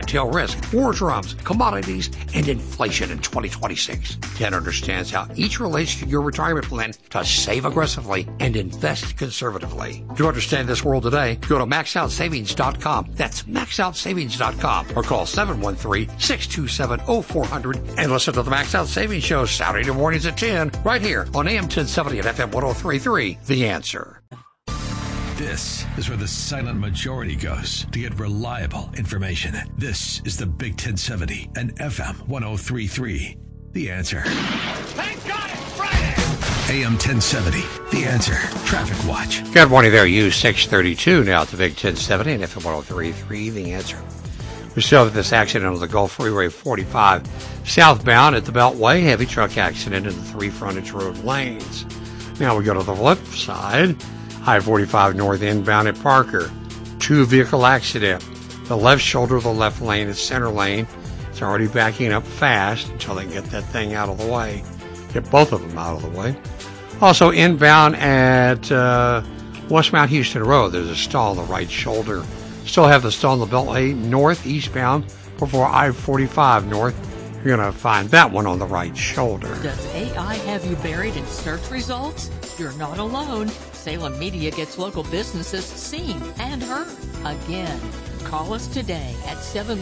tail risk, war drums, commodities, and inflation in 2026. 10 understands how each relates to your retirement plan to save aggressively and invest conservatively. To understand this world today, go to maxoutsavings.com. That's maxoutsavings.com or call 713-627-0400 and listen to the Max Out Savings Show Saturday mornings at 10 right here on AM 1070 and FM 103.3. The Answer. This is where the silent majority goes to get reliable information. This is the Big 1070 and FM 103.3. The Answer. Thank God it's Friday! AM 1070. The Answer. Traffic Watch. Good morning there, you. 632 now at the Big 1070 and FM 103.3. The Answer. We still have this accident on the Gulf Freeway 45 southbound at the Beltway. Heavy truck accident in the 3 frontage road lanes. Now we go to the flip side. I-45 north inbound at Parker. 2-vehicle accident. The left shoulder of the left lane is center lane. It's already backing up fast until they get that thing out of the way. Get both of them out of the way. Also inbound at Westmount Houston Road. There's a stall on the right shoulder. Still have the stall on the Beltway north eastbound before I-45 north. You're going to find that one on the right shoulder. Does AI have you buried in search results? You're not alone. Salem Media gets local businesses seen and heard again. Call us today at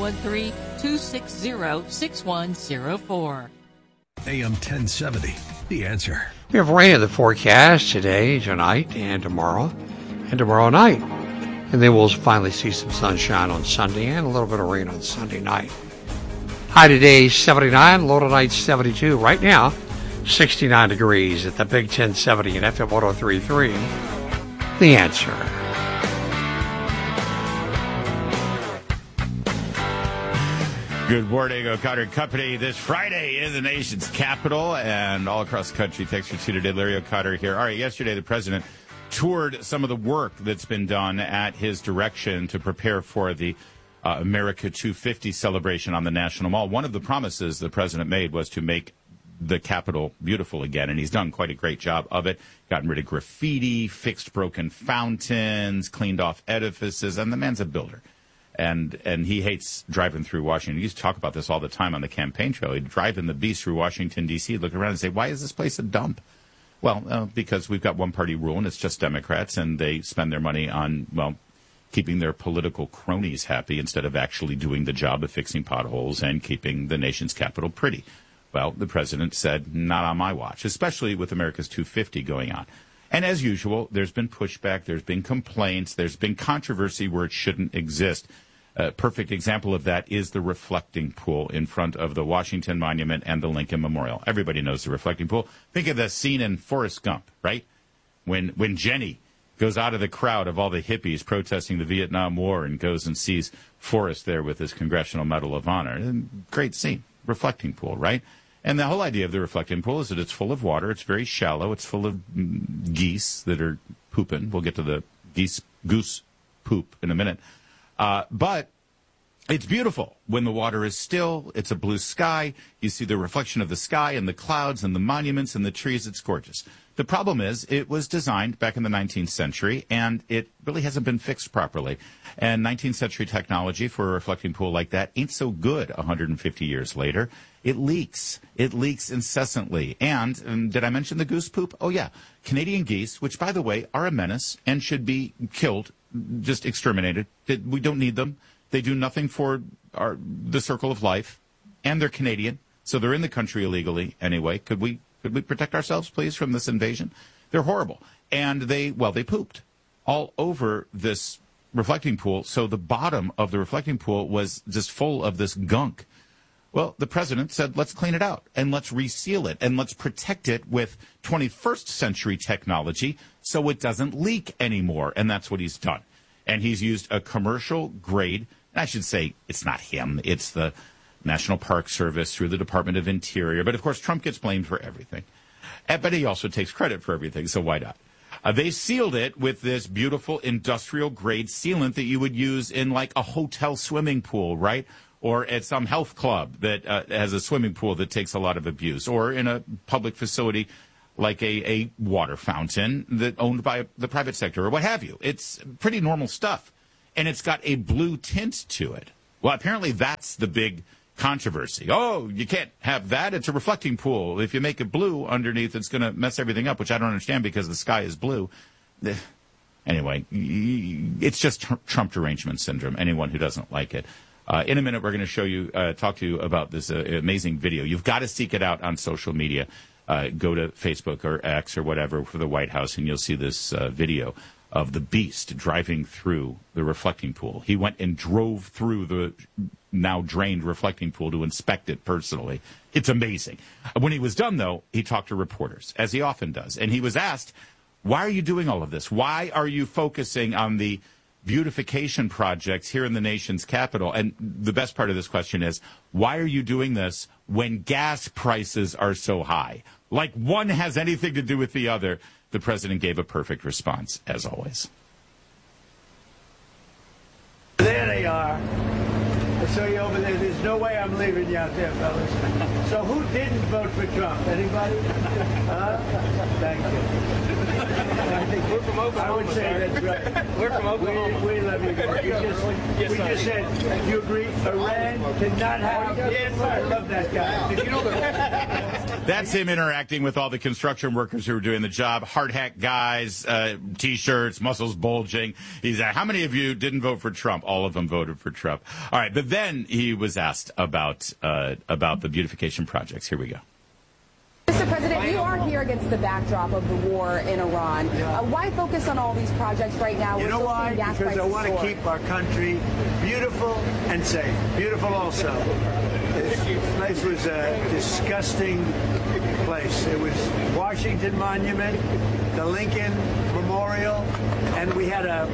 713-260-6104. AM 1070. The Answer. We have rain in the forecast today, tonight, and tomorrow night. And then we'll finally see some sunshine on Sunday and a little bit of rain on Sunday night. High today, 79. Low tonight, 72. Right now, 69 degrees at the Big 1070 and FM 103.3. The Answer. Good morning, O'Connor Company. This Friday in the nation's capital and all across the country. Thanks for tuning in. Larry O'Connor here. All right, yesterday the president toured some of the work that's been done at his direction to prepare for the America 250 celebration on the National Mall. One of the promises the president made was to make the Capitol beautiful again, and he's done quite a great job of it. Gotten rid of graffiti, fixed broken fountains, cleaned off edifices, and the man's a builder. And he hates driving through Washington. He used to talk about this all the time on the campaign trail. He'd drive in the Beast through Washington, D.C., look around and say, why is this place a dump? Well, because we've got one-party rule, and it's just Democrats, and they spend their money on, well, keeping their political cronies happy instead of actually doing the job of fixing potholes and keeping the nation's capital pretty. Well, the president said, not on my watch, especially with America's 250 going on. And as usual, there's been pushback, there's been complaints, there's been controversy where it shouldn't exist. A perfect example of that is the reflecting pool in front of the Washington Monument and the Lincoln Memorial. Everybody knows the reflecting pool. Think of the scene in Forrest Gump, right? When Jenny goes out of the crowd of all the hippies protesting the Vietnam War and goes and sees Forrest there with his Congressional Medal of Honor. Great scene. Reflecting pool, right? And the whole idea of the reflecting pool is that it's full of water. It's very shallow. It's full of geese that are pooping. We'll get to the goose poop in a minute. But it's beautiful when the water is still. It's a blue sky. You see the reflection of the sky and the clouds and the monuments and the trees. It's gorgeous. The problem is it was designed back in the 19th century, and it really hasn't been fixed properly. And 19th century technology for a reflecting pool like that ain't so good 150 years later. It leaks. It leaks incessantly. And did I mention the goose poop? Oh, yeah. Canadian geese, which, by the way, are a menace and should be killed, just exterminated. We don't need them. They do nothing for the circle of life. And they're Canadian, so they're in the country illegally anyway. Could we protect ourselves, please, from this invasion? They're horrible. And they pooped all over this reflecting pool. So the bottom of the reflecting pool was just full of this gunk. Well, the president said, let's clean it out and let's reseal it and let's protect it with 21st century technology so it doesn't leak anymore. And that's what he's done. And he's used a commercial grade. And I should say it's not him. It's the National Park Service through the Department of Interior. But, of course, Trump gets blamed for everything. But he also takes credit for everything, so why not? They sealed it with this beautiful industrial-grade sealant that you would use in, like, a hotel swimming pool, right? Or at some health club that has a swimming pool that takes a lot of abuse. Or in a public facility like a water fountain that owned by the private sector or what have you. It's pretty normal stuff. And it's got a blue tint to it. Well, apparently that's the big controversy. Oh, you can't have that. It's a reflecting pool. If you make it blue underneath, it's going to mess everything up, which I don't understand because the sky is blue. Anyway, it's just Trump derangement syndrome, anyone who doesn't like it. In a minute, we're going to talk to you about this amazing video. You've got to seek it out on social media. Go to Facebook or X or whatever for the White House, and you'll see this video of the beast driving through the reflecting pool. He went and drove through the now drained reflecting pool to inspect it personally. It's amazing. When he was done, though, he talked to reporters, as he often does. And he was asked, why are you doing all of this? Why are you focusing on the beautification projects here in the nation's capital? And the best part of this question is, why are you doing this when gas prices are so high? Like one has anything to do with the other. The president gave a perfect response, as always. There they are. I saw you over there. There's no way I'm leaving you out there, fellas. So who didn't vote for Trump? Anybody? Thank you. We're from Oklahoma. I would say that's right. We're from Oklahoma. We love you guys. We just said, you agree? Iran cannot have. Yes, I love that guy. Did you know that? That's him interacting with all the construction workers who are doing the job. Hard hat guys, T-shirts, muscles bulging. He's how many of you didn't vote for Trump? All of them voted for Trump. All right, but then he was asked about the beautification projects. Here we go. Mr. President, you are here against the backdrop of the war in Iran. Why focus on all these projects right now? You know why? Because I want to keep our country beautiful and safe. Beautiful also. This place was a disgusting place. It was Washington Monument, the Lincoln Memorial, and we had a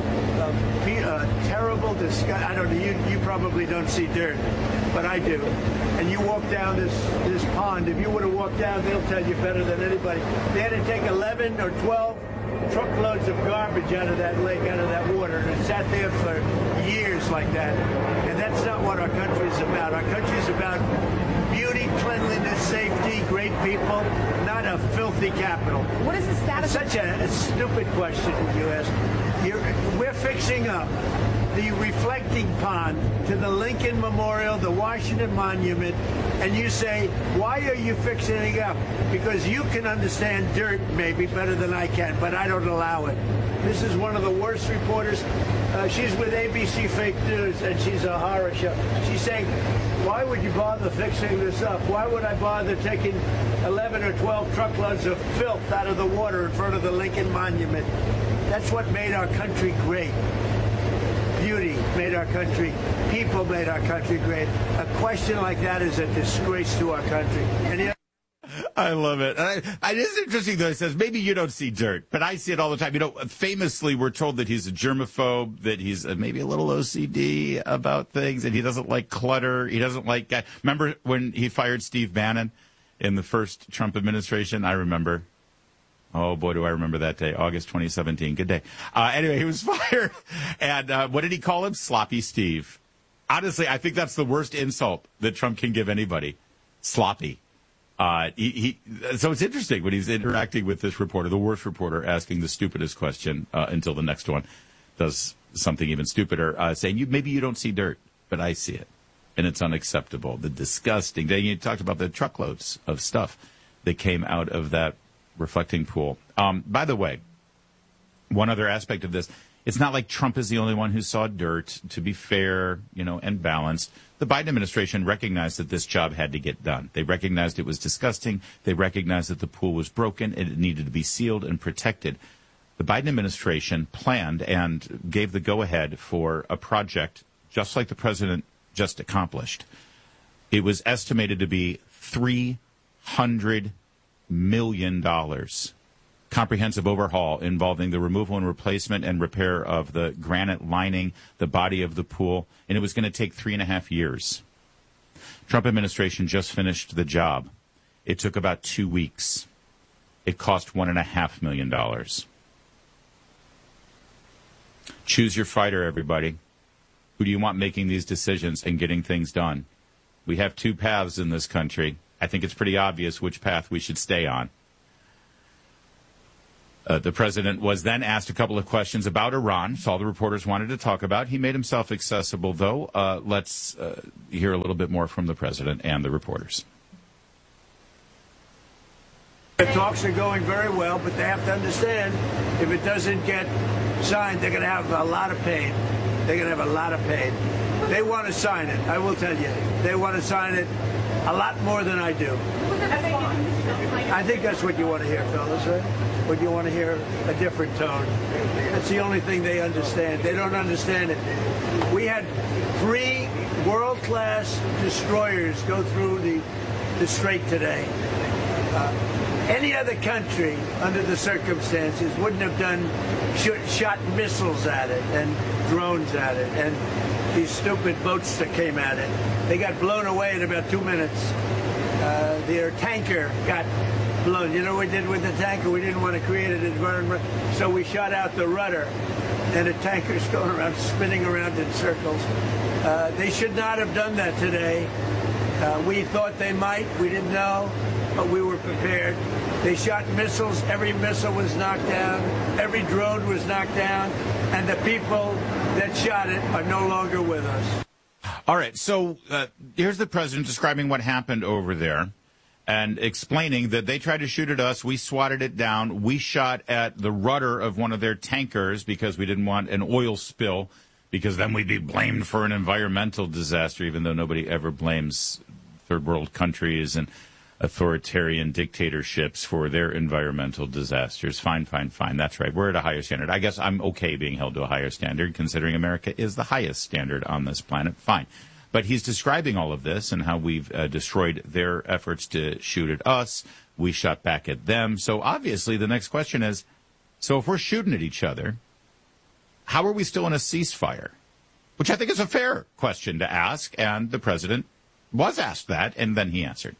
terrible disgust. I don't know. You probably don't see dirt, but I do. And you walk down this pond. If you would have walked down, they'll tell you better than anybody. They had to take 11 or 12 truckloads of garbage out of that lake, out of that water, and it sat there for years like that. And that's not what our country is about. Our country is about beauty, cleanliness, safety, great people, not a filthy capital. What is the status? It's such a stupid question you ask. We're fixing up the reflecting pond to the Lincoln Memorial, the Washington Monument, and you say, why are you fixing it up? Because you can understand dirt maybe better than I can, but I don't allow it. This is one of the worst reporters. She's with ABC Fake News, and she's a horror show. She's saying, why would you bother fixing this up? Why would I bother taking 11 or 12 truckloads of filth out of the water in front of the Lincoln Monument? That's what made our country great. Beauty made our country, people made our country great. A question like that is a disgrace to our country. And I love it. It is interesting, though. It says, maybe you don't see dirt, but I see it all the time. You know, famously, we're told that he's a germaphobe, that he's maybe a little OCD about things, and he doesn't like clutter. He doesn't like... Remember when he fired Steve Bannon in the first Trump administration? I remember. Oh, boy, do I remember that day, August 2017. Good day. Anyway, he was fired. And what did he call him? Sloppy Steve. Honestly, I think that's the worst insult that Trump can give anybody. Sloppy. So it's interesting when he's interacting with this reporter, the worst reporter, asking the stupidest question until the next one does something even stupider, saying, maybe you don't see dirt, but I see it. And it's unacceptable. The disgusting thing. You talked about the truckloads of stuff that came out of that reflecting pool. By the way, one other aspect of this, it's not like Trump is the only one who saw dirt. To be fair, and balanced, the Biden administration recognized that this job had to get done. They recognized it was disgusting. They recognized that the pool was broken and it needed to be sealed and protected. The Biden administration planned and gave the go-ahead for a project just like the president just accomplished. It was estimated to be $300 million. Comprehensive overhaul involving the removal and replacement and repair of the granite lining, the body of the pool, and it was going to take 3.5 years. Trump administration just finished the job. It took about 2 weeks. It cost $1.5 million. Choose your fighter, everybody. Who do you want making these decisions and getting things done? We have two paths in this country. I think it's pretty obvious which path we should stay on. The president was then asked a couple of questions about Iran. It's all the reporters wanted to talk about. He made himself accessible, though. Let's hear a little bit more from the president and the reporters. The talks are going very well, but they have to understand if it doesn't get signed, they're going to have a lot of pain. They're going to have a lot of pain. They want to sign it, I will tell you. They want to sign it a lot more than I do. I think that's what you want to hear, fellas, right? What you want to hear, a different tone. That's the only thing they understand. They don't understand it. We had 3 world-class destroyers go through the strait today. Any other country, under the circumstances, wouldn't have shot missiles at it and drones at it and these stupid boats that came at it. They got blown away in about 2 minutes. Their tanker got blown. You know what we did with the tanker? We didn't want to create an environment, so we shot out the rudder, and the tanker's going around, spinning around in circles. They should not have done that today. We thought they might. We didn't know, but we were prepared. They shot missiles. Every missile was knocked down. Every drone was knocked down. And the people that shot it are no longer with us. All right. So here's the president describing what happened over there and explaining that they tried to shoot at us. We swatted it down. We shot at the rudder of one of their tankers because we didn't want an oil spill, because then we'd be blamed for an environmental disaster, even though nobody ever blames third world countries and authoritarian dictatorships for their environmental disasters. Fine. That's right. We're at a higher standard. I guess I'm okay being held to a higher standard, considering America is the highest standard on this planet. Fine. But he's describing all of this and how we've destroyed their efforts to shoot at us. We shot back at them. So obviously the next question is, so if we're shooting at each other, how are we still in a ceasefire? Which I think is a fair question to ask. And the president was asked that, and then he answered.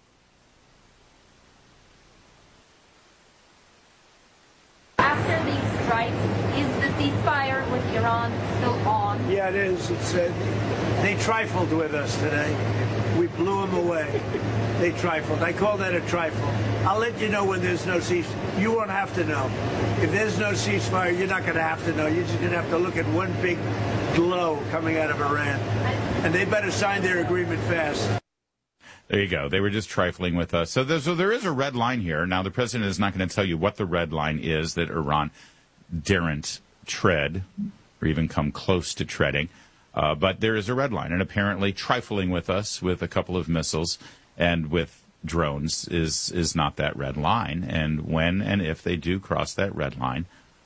After these strikes, is the ceasefire with Iran still on? Yeah, it is. They trifled with us today. We blew them away. They trifled. I call that a trifle. I'll let you know when there's no ceasefire. You won't have to know. If there's no ceasefire, you're not going to have to know. You're just going to have to look at one big glow coming out of Iran. And they better sign their agreement fast. There you go. They were just trifling with us. So there is a red line here. Now, the president is not going to tell you what the red line is that Iran daren't tread or even come close to treading. But there is a red line. And apparently trifling with us with a couple of missiles and with drones is not that red line. And when and if they do cross that red line,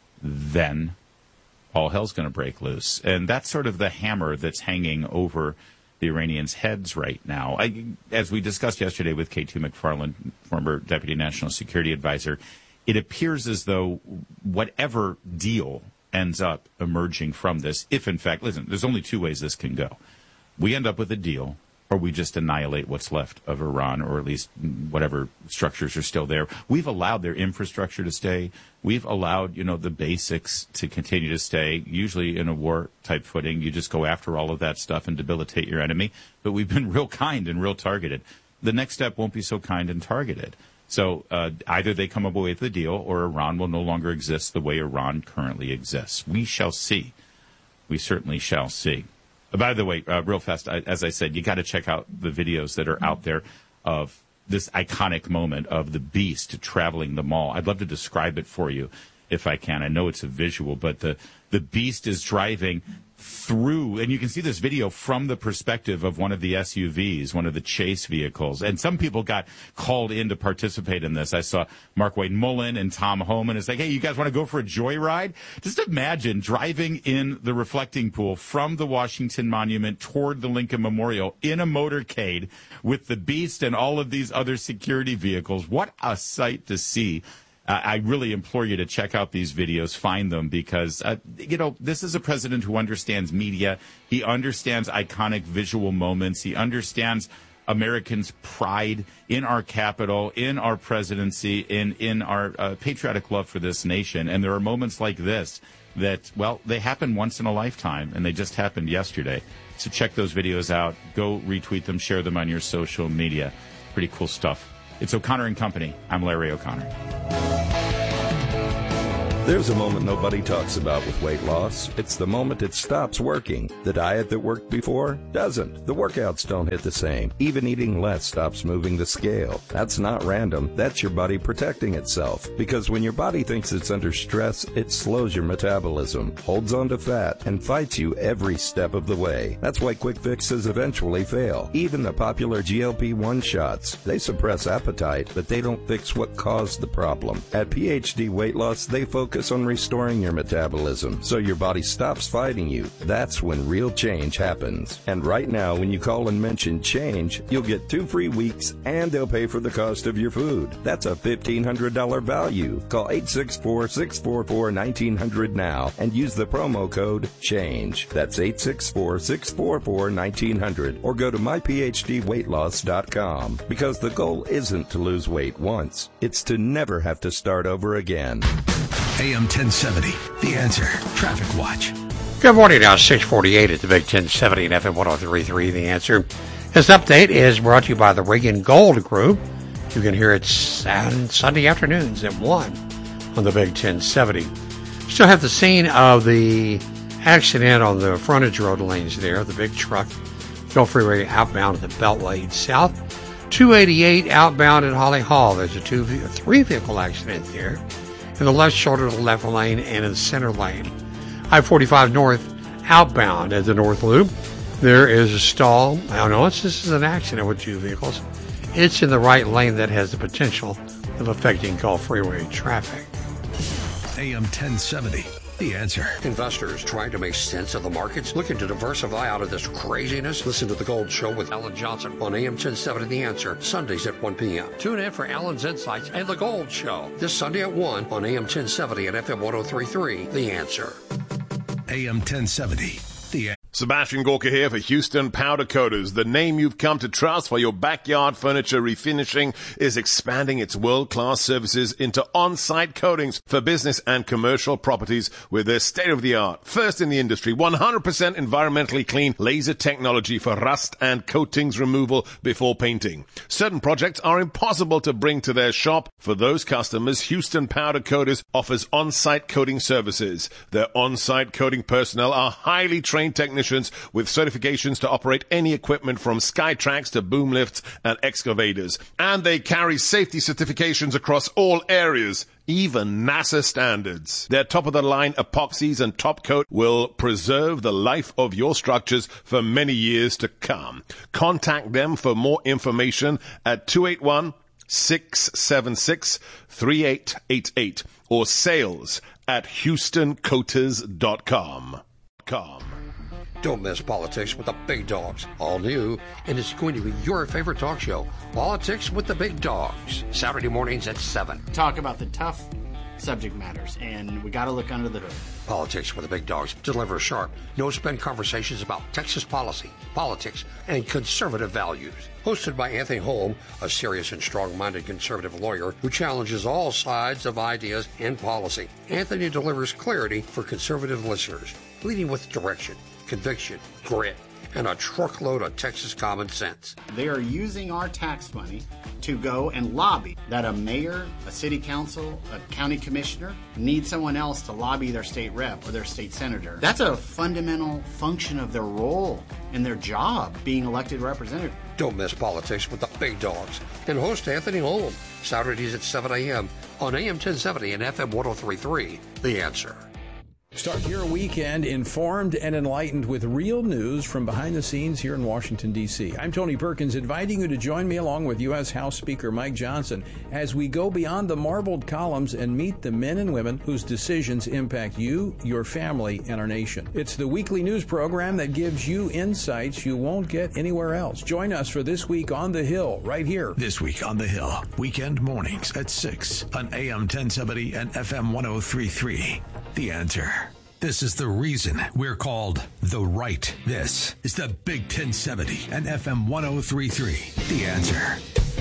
then all hell's going to break loose. And that's sort of the hammer that's hanging over the Iranians' heads right now. As we discussed yesterday with K2 McFarland, former Deputy National Security Advisor, it appears as though whatever deal ends up emerging from this, if in fact, listen, there's only 2 ways this can go. We end up with a deal, or we just annihilate what's left of Iran, or at least whatever structures are still there. We've allowed their infrastructure to stay. We've allowed, the basics to continue to stay. Usually in a war-type footing, you just go after all of that stuff and debilitate your enemy. But we've been real kind and real targeted. The next step won't be so kind and targeted. So either they come away with a deal, or Iran will no longer exist the way Iran currently exists. We shall see. We certainly shall see. By the way, real fast, as I said, you got to check out the videos that are out there of this iconic moment of the Beast traveling the mall. I'd love to describe it for you if I can. I know it's a visual, but the Beast is driving through, and you can see this video from the perspective of one of the SUVs, one of the chase vehicles. And some people got called in to participate in this. I saw Mark Wade Mullen and Tom Homan. It's like, hey, you guys want to go for a joyride? Just imagine driving in the reflecting pool from the Washington Monument toward the Lincoln Memorial in a motorcade with the Beast and all of these other security vehicles. What a sight to see. I really implore you to check out these videos, find them, because, this is a president who understands media. He understands iconic visual moments. He understands Americans' pride in our capital, in our presidency, in our patriotic love for this nation. And there are moments like this that, well, they happen once in a lifetime, and they just happened yesterday. So check those videos out. Go retweet them, share them on your social media. Pretty cool stuff. It's O'Connor and Company. I'm Larry O'Connor. There's a moment nobody talks about with weight loss. It's the moment it stops working. The diet that worked before doesn't. The workouts don't hit the same. Even eating less stops moving the scale. That's not random. That's your body protecting itself. Because when your body thinks it's under stress, it slows your metabolism, holds on to fat, and fights you every step of the way. That's why quick fixes eventually fail. Even the popular GLP-1 shots. They suppress appetite, but they don't fix what caused the problem. At PhD Weight Loss, they focus on restoring your metabolism so your body stops fighting you. That's when real change happens. And right now, when you call and mention change, you'll get 2 free weeks and they'll pay for the cost of your food. That's a $1,500 value. Call 864-644-1900 now and use the promo code CHANGE. That's 864-644-1900 or go to myphdweightloss.com, because the goal isn't to lose weight once. It's to never have to start over again. AM 1070, The Answer. Traffic Watch. Good morning, now 6:48 at the Big 1070 and FM 103.3, The Answer. This update is brought to you by the Reagan Gold Group. You can hear it on Sunday afternoons at 1 on the Big 1070. Still have the scene of the accident on the frontage road lanes there, the big truck, Gulf Freeway outbound at the Beltway South. 288 outbound at Holly Hall. There's a 3-vehicle accident there in the left shoulder of the left lane and in the center lane. I-45 North outbound at the North Loop. There is a stall. Now, notice this is an accident with 2 vehicles. It's in the right lane that has the potential of affecting Gulf Freeway traffic. AM 1070, The Answer. Investors trying to make sense of the markets, looking to diversify out of this craziness. Listen to The Gold Show with Alan Johnson on AM 1070 The Answer, Sundays at 1 p.m. Tune in for Alan's Insights and The Gold Show this Sunday at 1 on AM 1070 and FM 103.3 The Answer. AM 1070, The Answer. Sebastian Gorka here for Houston Powder Coaters. The name you've come to trust for your backyard furniture refinishing is expanding its world-class services into on-site coatings for business and commercial properties with their state-of-the-art, first in the industry, 100% environmentally clean laser technology for rust and coatings removal before painting. Certain projects are impossible to bring to their shop. For those customers, Houston Powder Coaters offers on-site coating services. Their on-site coating personnel are highly trained technicians with certifications to operate any equipment from Skytrax to boom lifts and excavators. And they carry safety certifications across all areas, even NASA standards. Their top-of-the-line epoxies and top coat will preserve the life of your structures for many years to come. Contact them for more information at 281-676-3888 or sales at HoustonCoaters.com. Don't miss Politics with the Big Dogs. All new, and it's going to be your favorite talk show, Politics with the Big Dogs. Saturday mornings at 7. Talk about the tough subject matters, and we got to look under the hood. Politics with the Big Dogs deliver sharp, no-spin conversations about Texas policy, politics, and conservative values. Hosted by Anthony Holm, a serious and strong-minded conservative lawyer who challenges all sides of ideas and policy. Anthony delivers clarity for conservative listeners, leading with direction, conviction, grit, and a truckload of Texas common sense. They are using our tax money to go and lobby that a mayor, a city council, a county commissioner need someone else to lobby their state rep or their state senator. That's a fundamental function of their role and their job, being elected representative. Don't miss Politics with the Big Dogs and host Anthony Holm, Saturdays at 7 a.m. on AM 1070 and FM 103.3, The Answer. Start your weekend informed and enlightened with real news from behind the scenes here in Washington, D.C. I'm Tony Perkins, inviting you to join me along with U.S. House Speaker Mike Johnson as we go beyond the marbled columns and meet the men and women whose decisions impact you, your family, and our nation. It's the weekly news program that gives you insights you won't get anywhere else. Join us for This Week on the Hill, right here. This Week on the Hill, weekend mornings at 6 on AM 1070 and FM 103.3. The Answer. This is the reason we're called The Right. This is the Big 1070 and FM 103.3. The Answer.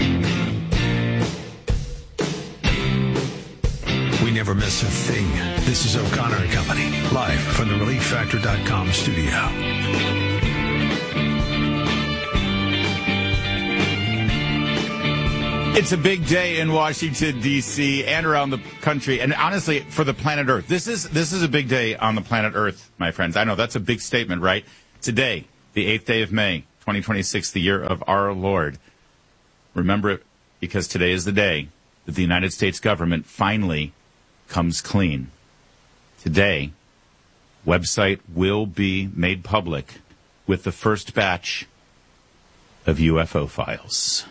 We never miss a thing. This is O'Connor and Company, live from the ReliefFactor.com studio. It's a big day in Washington, D.C. and around the country, and honestly, for the planet Earth. This is a big day on the planet Earth, my friends. I know that's a big statement, right? Today, the 8th day of May, 2026, the year of our Lord. Remember it because today is the day that the United States government finally comes clean. Today, website will be made public with the first batch of UFO files.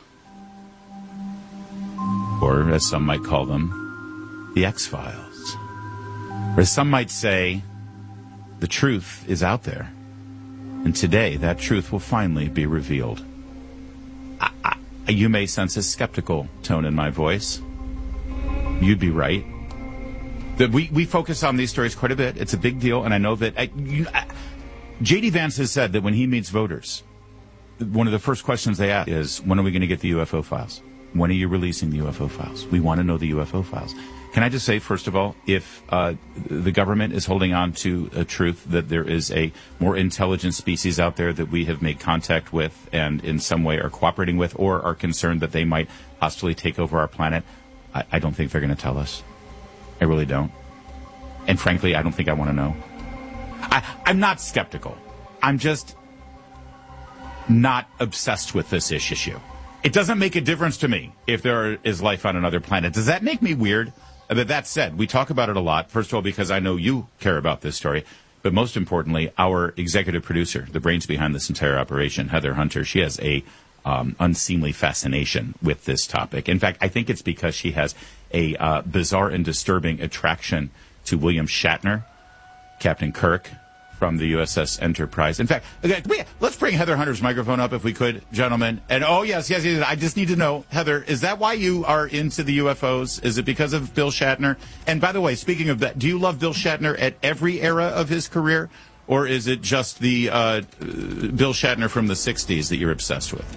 Or, as some might call them, the X-Files. Or as some might say, the truth is out there. And today, that truth will finally be revealed. You may sense a skeptical tone in my voice. You'd be right. We focus on these stories quite a bit. It's a big deal, and I know that... J.D. Vance has said that when he meets voters, one of the first questions they ask is, when are we going to get the UFO files? When are you releasing the UFO files? We want to know the UFO files. Can I just say, first of all, if the government is holding on to a truth that there is a more intelligent species out there that we have made contact with and in some way are cooperating with or are concerned that they might hostilely take over our planet, I don't think they're going to tell us. I really don't. And frankly, I don't think I want to know. I'm not skeptical. I'm just not obsessed with this issue. It doesn't make a difference to me if there is life on another planet. Does that make me weird? That said, we talk about it a lot, first of all, because I know you care about this story, but most importantly, our executive producer, the brains behind this entire operation, Heather Hunter, she has a unseemly fascination with this topic. In fact, I think it's because she has a bizarre and disturbing attraction to William Shatner, Captain Kirk, from the USS Enterprise. In fact, let's bring Heather Hunter's microphone up if we could, gentlemen. And yes, I just need to know, Heather, is that why you are into the UFOs? Is it because of Bill Shatner? And by the way, speaking of that, do you love Bill Shatner at every era of his career? Or is it just the Bill Shatner from the 60s that you're obsessed with?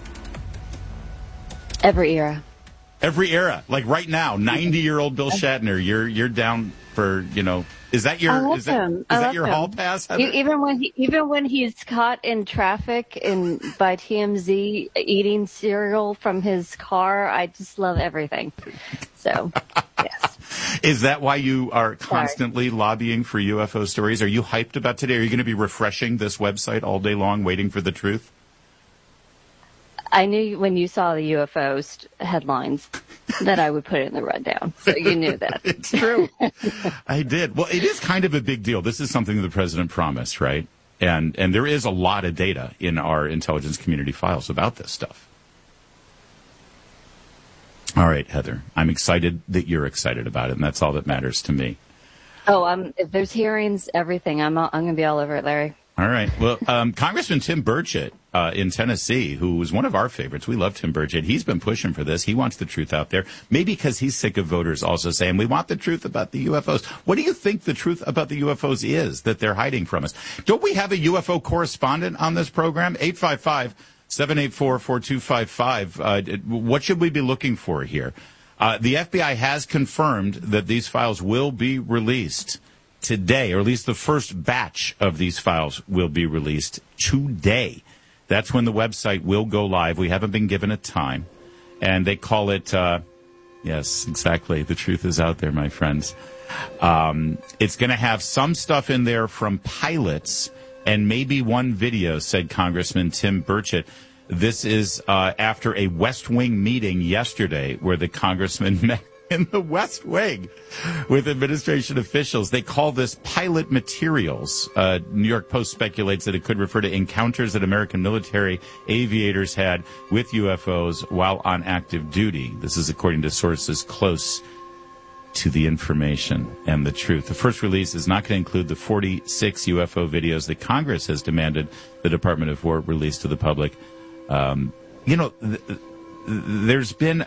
Every era. Every era. Like right now, 90-year-old Bill Shatner, you're down for, is that your hall pass? Even when he's caught in traffic by TMZ eating cereal from his car, I just love everything. So, yes. Is that why you are constantly lobbying for UFO stories? Are you hyped about today? Are you going to be refreshing this website all day long, waiting for the truth? I knew when you saw the UFOs headlines that I would put it in the rundown. So you knew that. It's true. I did. Well, it is kind of a big deal. This is something the president promised, right? And there is a lot of data in our intelligence community files about this stuff. All right, Heather, I'm excited that you're excited about it, and that's all that matters to me. Oh, if there's hearings, everything, I'm going to be all over it, Larry. All right. Well, Congressman Tim Burchett in Tennessee, who was one of our favorites, we love Tim Burchett. He's been pushing for this. He wants the truth out there, maybe because he's sick of voters also saying, we want the truth about the UFOs. What do you think the truth about the UFOs is that they're hiding from us? Don't we have a UFO correspondent on this program? 855-784-4255. What should we be looking for here? The FBI has confirmed that these files will be released today, or at least the first batch of these files will be released today. That's when the website will go live. We haven't been given a time. And they call it, yes, exactly. The truth is out there, my friends. It's going to have some stuff in there from pilots and maybe one video, said Congressman Tim Burchett. This is after a West Wing meeting yesterday where the congressman met in the West Wing with administration officials. They call this pilot materials. New York Post speculates that it could refer to encounters that American military aviators had with UFOs while on active duty. This is according to sources close to the information and the truth. The first release is not going to include the 46 UFO videos that Congress has demanded the Department of War release to the public. There's been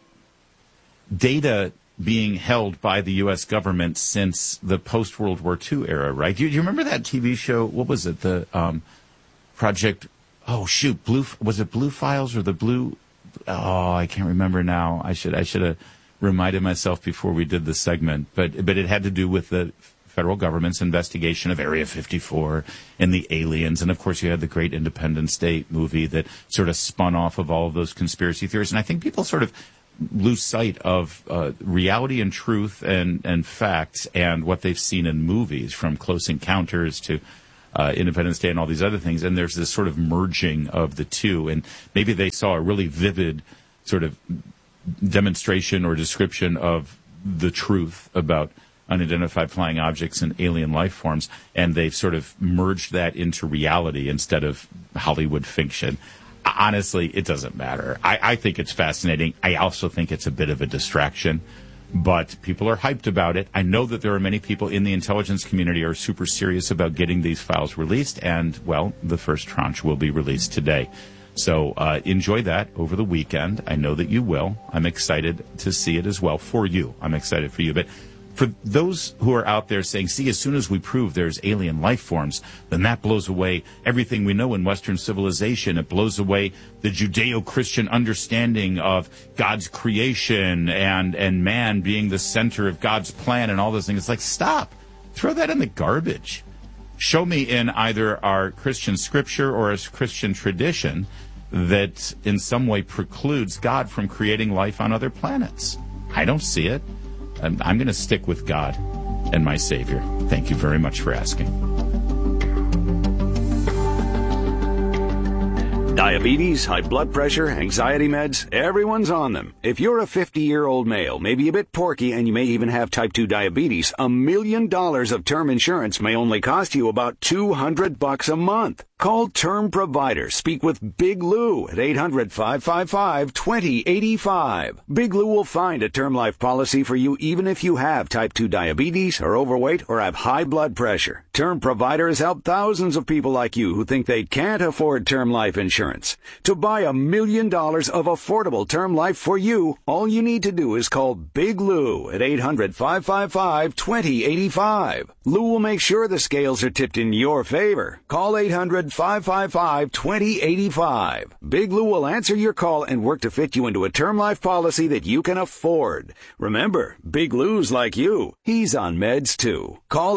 data being held by the U.S. government since the post-World War II era, right? Do you remember that TV show? What was it? The Project, Blue, was it Blue Files or the Blue? Oh, I can't remember now. I should have reminded myself before we did the segment. But it had to do with the federal government's investigation of Area 54 and the aliens. And, of course, you had the great Independence Day movie that sort of spun off of all of those conspiracy theories. And I think people sort of lose sight of reality and truth and facts and what they've seen in movies, from Close Encounters to Independence Day and all these other things. And there's this sort of merging of the two. And maybe they saw a really vivid sort of demonstration or description of the truth about unidentified flying objects and alien life forms, and they've sort of merged that into reality instead of Hollywood fiction. Honestly, it doesn't matter. I think it's fascinating. I also think it's a bit of a distraction, but people are hyped about it. I know that there are many people in the intelligence community who are super serious about getting these files released, and, well, the first tranche will be released today. So enjoy that over the weekend. I know that you will. I'm excited to see it as well for you. I'm excited for you. But for those who are out there saying, see, as soon as we prove there's alien life forms, then that blows away everything we know in Western civilization. It blows away the Judeo-Christian understanding of God's creation and man being the center of God's plan and all those things. It's like, stop. Throw that in the garbage. Show me in either our Christian scripture or a Christian tradition that in some way precludes God from creating life on other planets. I don't see it. I'm going to stick with God and my Savior. Thank you very much for asking. Diabetes, high blood pressure, anxiety meds, everyone's on them. If you're a 50-year-old male, maybe a bit porky, and you may even have type 2 diabetes, $1 million of term insurance may only cost you about $200 a month. Call Term Provider. Speak with Big Lou at 800-555-2085. Big Lou will find a term life policy for you even if you have type 2 diabetes, are overweight, or have high blood pressure. Term Provider has helped thousands of people like you who think they can't afford term life insurance. To buy $1 million of affordable term life for you, all you need to do is call Big Lou at 800-555-2085. Lou will make sure the scales are tipped in your favor. Call 800-555-2085. Big Lou will answer your call and work to fit you into a term life policy that you can afford. Remember, Big Lou's like you. He's on meds too. Call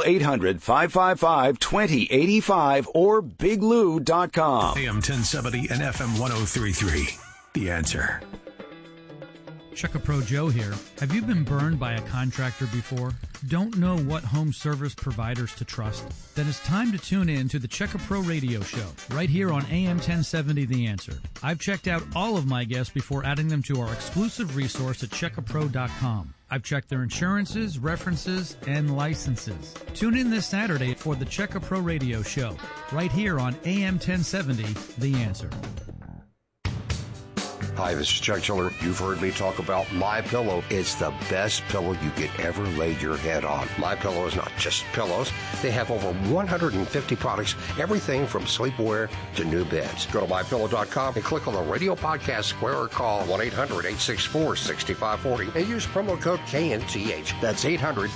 800-555-2085 or biglou.com. AM 1070 and FM 1033. The Answer. Check-A-Pro Joe here. Have you been burned by a contractor before? Don't know what home service providers to trust? Then it's time to tune in to the Check-A-Pro radio show, right here on AM 1070 The Answer. I've checked out all of my guests before adding them to our exclusive resource at checkapro.com. I've checked their insurances, references, and licenses. Tune in this Saturday for the Check-A-Pro radio show, right here on AM 1070 The Answer. Hi, this is Chuck Chiller. You've heard me talk about MyPillow. It's the best pillow you could ever lay your head on. MyPillow is not just pillows. They have over 150 products, everything from sleepwear to new beds. Go to MyPillow.com and click on the radio podcast square or call 1-800-864-6540 and use promo code KNTH. That's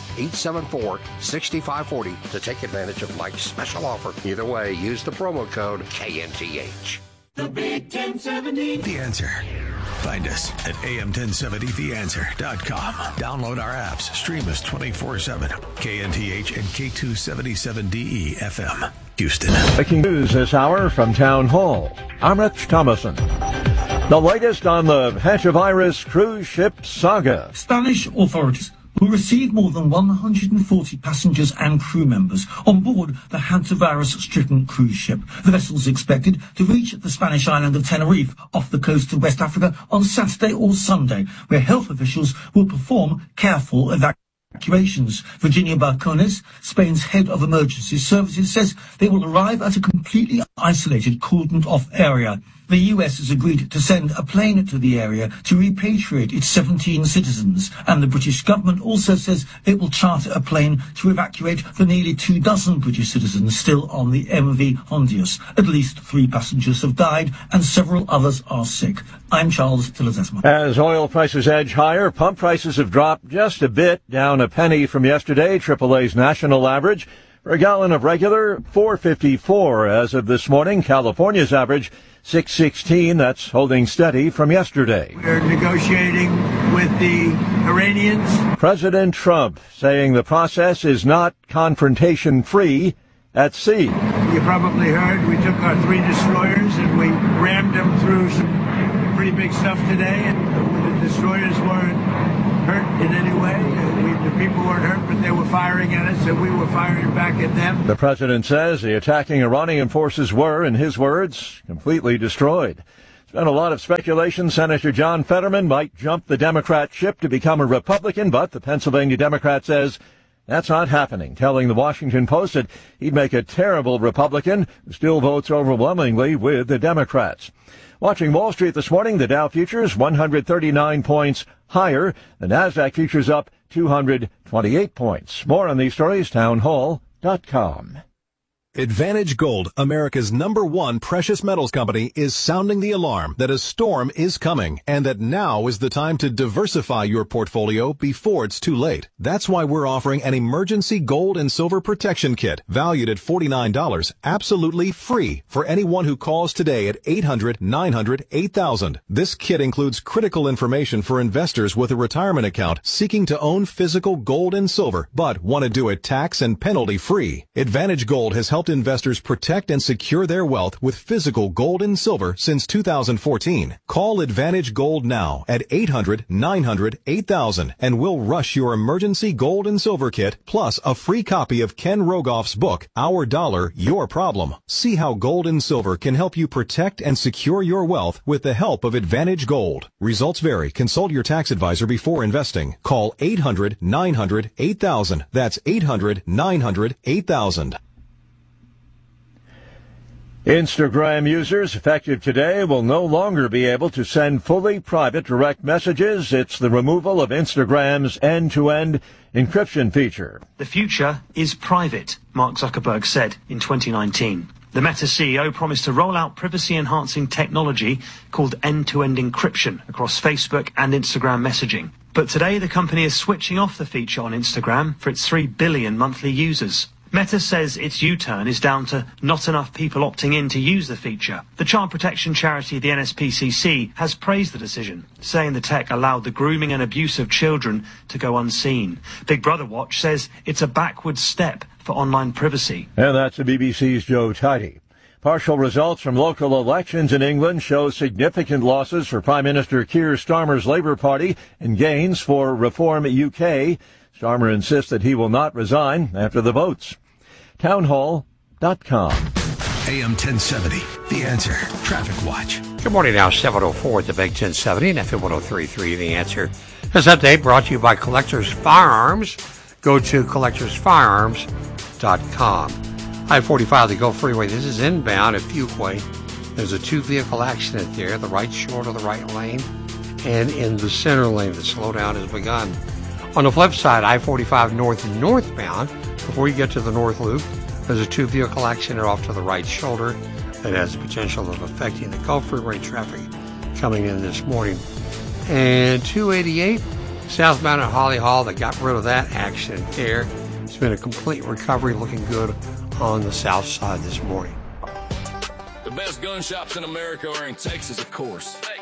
800-874-6540 to take advantage of Mike's special offer. Either way, use the promo code KNTH. The Big 1070. The Answer. Find us at am1070theanswer.com. Download our apps. Stream us 24/7. KNTH and K277DE FM. Houston. Breaking news this hour from Town Hall. I'm Rich Thomason. The latest on the hantavirus cruise ship saga. Spanish authorities who received more than 140 passengers and crew members on board the hantavirus-stricken cruise ship. The vessel is expected to reach the Spanish island of Tenerife off the coast of West Africa on Saturday or Sunday, where health officials will perform careful evacuations. Virginia Barcones, Spain's head of emergency services, says they will arrive at a completely isolated, cordoned-off area. The U.S. has agreed to send a plane to the area to repatriate its 17 citizens, and the British government also says it will charter a plane to evacuate the nearly 24 British citizens still on the MV Hondius. At least 3 passengers have died, and several others are sick. I'm Charles Tillers-Esmond. As oil prices edge higher, pump prices have dropped just a bit, down a penny from yesterday, AAA's national average. For a gallon of regular, $4.54 as of this morning. California's average, $6.16. That's holding steady from yesterday. We're negotiating with the Iranians. President Trump saying the process is not confrontation-free at sea. You probably heard we took our 3 destroyers and we rammed them through some pretty big stuff today. And with the destroyers weren't hurt in any way. The people weren't hurt, but they were firing at us, and we were firing back at them. The president says the attacking Iranian forces were, in his words, completely destroyed. There's been a lot of speculation Senator John Fetterman might jump the Democrat ship to become a Republican, but the Pennsylvania Democrat says that's not happening, telling the Washington Post that he'd make a terrible Republican who still votes overwhelmingly with the Democrats. Watching Wall Street this morning, the Dow futures 139 points higher. The Nasdaq futures up 228 points. More on these stories, townhall.com. Advantage Gold, America's #1 precious metals company, is sounding the alarm that a storm is coming and that now is the time to diversify your portfolio before it's too late. That's why we're offering an emergency gold and silver protection kit valued at $49, absolutely free for anyone who calls today at 800-900-8000. This kit includes critical information for investors with a retirement account seeking to own physical gold and silver but want to do it tax and penalty free. Advantage Gold has helped investors protect and secure their wealth with physical gold and silver since 2014. Call Advantage Gold now at 800-900-8000 and we'll rush your emergency gold and silver kit plus a free copy of Ken Rogoff's book, Our Dollar, Your Problem. See how gold and silver can help you protect and secure your wealth with the help of Advantage Gold. Results vary. Consult your tax advisor before investing. Call 800-900-8000. That's 800-900-8000. Instagram users, effective today, will no longer be able to send fully private direct messages. It's the removal of Instagram's end-to-end encryption feature. The future is private, Mark Zuckerberg said in 2019. The Meta CEO promised to roll out privacy-enhancing technology called end-to-end encryption across Facebook and Instagram messaging. But today, the company is switching off the feature on Instagram for its 3 billion monthly users. Meta says its U-turn is down to not enough people opting in to use the feature. The child protection charity, the NSPCC, has praised the decision, saying the tech allowed the grooming and abuse of children to go unseen. Big Brother Watch says it's a backward step for online privacy. And that's the BBC's Joe Tidy. Partial results from local elections in England show significant losses for Prime Minister Keir Starmer's Labour Party and gains for Reform UK. Starmer insists that he will not resign after the votes. Townhall.com. AM 1070, The Answer. Traffic Watch. Good morning, now 7:04 at the Big 1070 and FM 103.3, The Answer. This update brought to you by Collectors Firearms. Go to collectorsfirearms.com. I-45, the Gulf Freeway. This is inbound at Fuquay. There's a two-vehicle accident there, the right short of the right lane, and in the center lane. The slowdown has begun. On the flip side, I-45 north and northbound, before you get to the North Loop, there's a two-vehicle accident off to the right shoulder that has the potential of affecting the Gulf Freeway traffic coming in this morning. And 288 southbound at Holly Hall, they got rid of that accident there. It's been a complete recovery, looking good on the south side this morning. The best gun shops in America are in Texas, of course.